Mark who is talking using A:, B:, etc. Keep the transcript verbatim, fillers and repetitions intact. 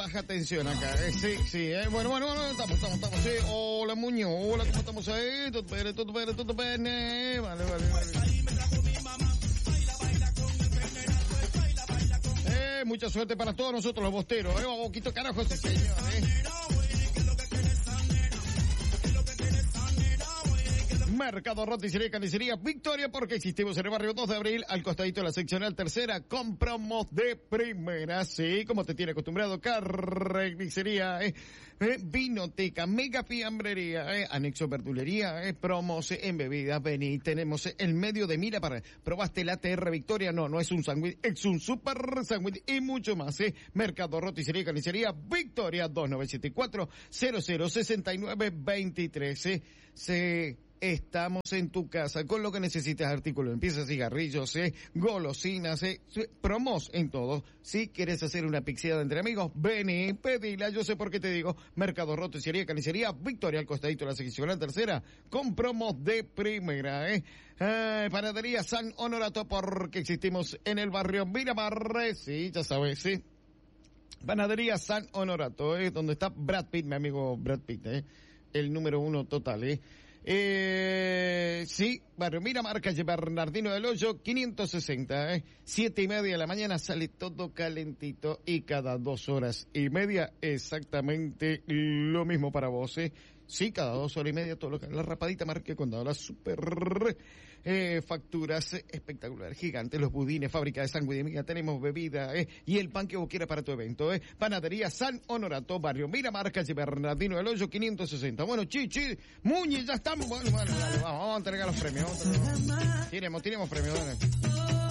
A: baja tensión acá. Eh, sí, sí, eh. Bueno, bueno, bueno, estamos, estamos, estamos, sí. Hola, Muñoz, hola, ¿cómo estamos ahí? Todo pene, todo pene, todo pene. Vale, vale, vale. Eh, mucha suerte para todos nosotros los bosteros, eh. Boquito carajo, ese señor, eh. Mercado Roticería y Carnicería Victoria, porque existimos en el barrio dos de abril, al costadito de la seccional tercera, con promos de primera, sí, como te tiene acostumbrado, carnicería, eh, eh, vinoteca, mega fiambrería, eh, anexo verdulería, eh, promos en bebidas, vení, tenemos el medio de mira para, probaste la T R Victoria, no, no es un sándwich, es un super sándwich y mucho más, eh, Mercado Roticería y Carnicería Victoria, dos nueve siete cuatro, cero cero seis nueve dos tres, eh, se... Estamos en tu casa con lo que necesites, artículos, empiezas, cigarrillos, eh, golosinas, eh, promos en todo. Si quieres hacer una pixeada entre amigos, ven y pedila. Yo sé por qué te digo. Mercado Roticería, Carnicería Victoria, al costadito de la seccional tercera, con promos de primera, eh. eh Panadería San Honorato, porque existimos en el barrio Miramar, sí, ya sabes, sí. Panadería San Honorato, eh, donde está Brad Pitt, mi amigo Brad Pitt, eh, el número uno total, eh. Eh, sí, barrio Miramar, calle Bernardino del Hoyo, quinientos sesenta, eh. Siete y media de la mañana sale todo calentito y cada dos horas y media exactamente lo mismo para vos, eh. Sí, cada dos horas y media todo lo que la rapadita marque cuando las super eh, facturas eh, espectaculares, gigantes, los budines, fábrica de sándwich de miga, tenemos bebida eh, y el pan que vos quieras para tu evento, eh. Panadería San Honorato, barrio Miramar, calle Bernardino del Hoyo, quinientos sesenta. Bueno, Chichi, Muñiz, ya estamos. Bueno, bueno, vale, vamos, vamos a entregar los premios. Tiremos, tiremos premios, dale.